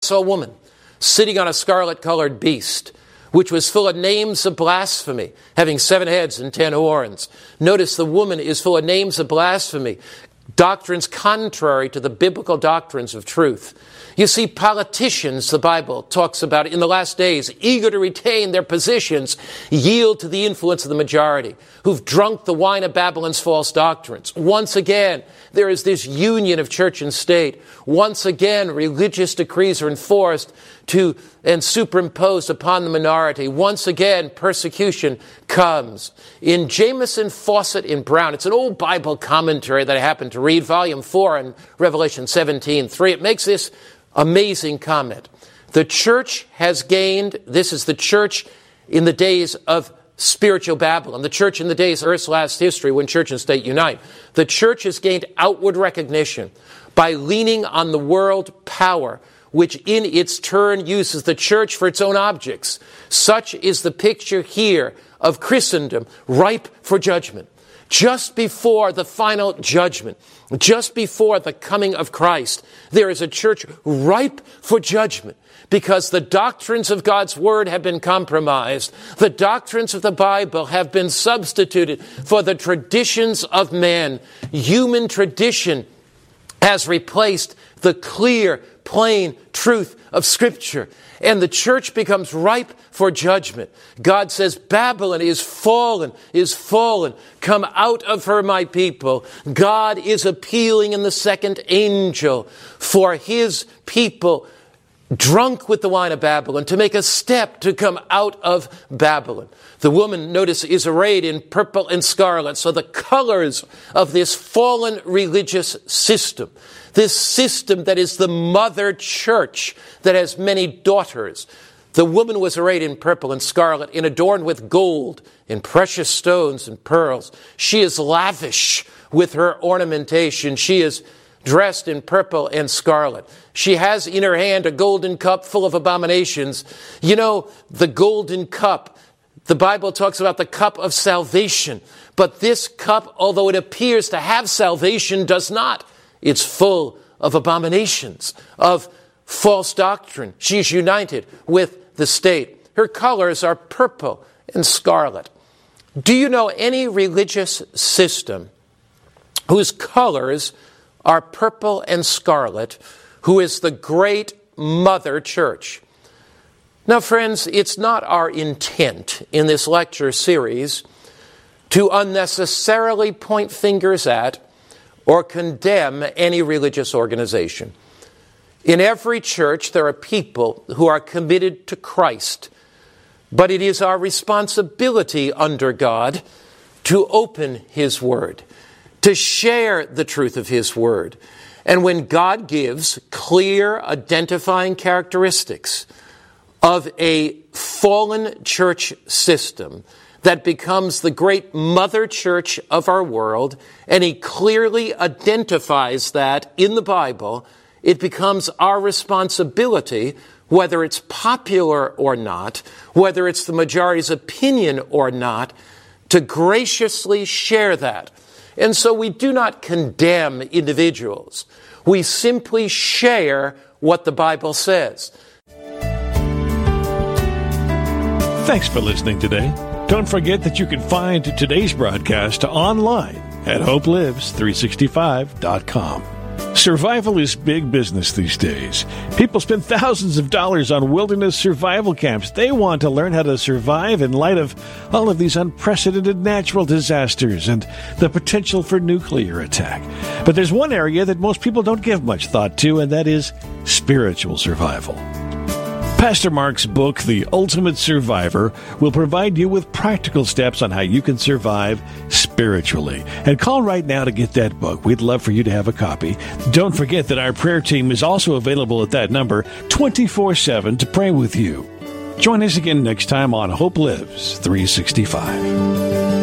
saw a woman sitting on a scarlet-colored beast, which was full of names of blasphemy, having 7 heads and 10 horns. Notice the woman is full of names of blasphemy, doctrines contrary to the biblical doctrines of truth. You see, politicians, the Bible talks about in the last days, eager to retain their positions, yield to the influence of the majority, who've drunk the wine of Babylon's false doctrines. Once again, there is this union of church and state. Once again, religious decrees are enforced and superimposed upon the minority. Once again, persecution comes. In Jamieson, Fawcett, and Brown, it's an old Bible commentary that I happened to read, volume 4 in Revelation 17:3. It makes this amazing comment. The church has gained, this is the church in the days of spiritual Babylon, the church in the days of Earth's last history when church and state unite. The church has gained outward recognition by leaning on the world power, which in its turn uses the church for its own objects. Such is the picture here of Christendom, ripe for judgment. Just before the final judgment, just before the coming of Christ, there is a church ripe for judgment because the doctrines of God's Word have been compromised. The doctrines of the Bible have been substituted for the traditions of men. Human tradition has replaced the clear, plain truth of Scripture. And the church becomes ripe for judgment. God says, Babylon is fallen. Come out of her, my people. God is appealing in the second angel for his people drunk with the wine of Babylon to make a step to come out of Babylon. The woman, notice, is arrayed in purple and scarlet. So the colors of this fallen religious system, this system that is the mother church that has many daughters. The woman was arrayed in purple and scarlet and adorned with gold and precious stones and pearls. She is lavish with her ornamentation. She is dressed in purple and scarlet. She has in her hand a golden cup full of abominations. You know, the golden cup, the Bible talks about the cup of salvation. But this cup, although it appears to have salvation, does not. It's full of abominations, of false doctrine. She's united with the state. Her colors are purple and scarlet. Do you know any religious system whose colors are purple and scarlet, who is the great mother church? Now, friends, it's not our intent in this lecture series to unnecessarily point fingers at or condemn any religious organization. In every church, there are people who are committed to Christ, but it is our responsibility under God to open His Word, to share the truth of His Word. And when God gives clear identifying characteristics of a fallen church system that becomes the great mother church of our world, and He clearly identifies that in the Bible, it becomes our responsibility, whether it's popular or not, whether it's the majority's opinion or not, to graciously share that. And so we do not condemn individuals. We simply share what the Bible says. Thanks for listening today. Don't forget that you can find today's broadcast online at hopelives365.com. Survival is big business these days. People spend thousands of dollars on wilderness survival camps. They want to learn how to survive in light of all of these unprecedented natural disasters and the potential for nuclear attack. But there's one area that most people don't give much thought to, and that is spiritual survival. Pastor Mark's book, The Ultimate Survivor, will provide you with practical steps on how you can survive spiritually. And call right now to get that book. We'd love for you to have a copy. Don't forget that our prayer team is also available at that number 24/7 to pray with you. Join us again next time on Hope Lives 365.